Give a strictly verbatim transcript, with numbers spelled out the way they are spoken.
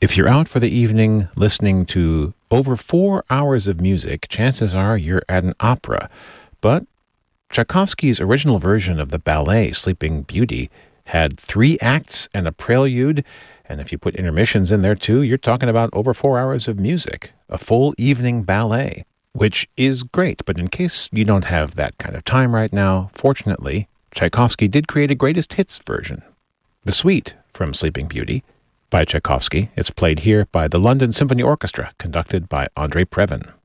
If you're out for the evening listening to over four hours of music, chances are you're at an opera. But Tchaikovsky's original version of the ballet Sleeping Beauty had three acts and a prelude, and if you put intermissions in there too, you're talking about over four hours of music, a full evening ballet, which is great. But in case you don't have that kind of time right now, fortunately, Tchaikovsky did create a greatest hits version, the suite from Sleeping Beauty, by Tchaikovsky. It's played here by the London Symphony Orchestra, conducted by Andrei Previn.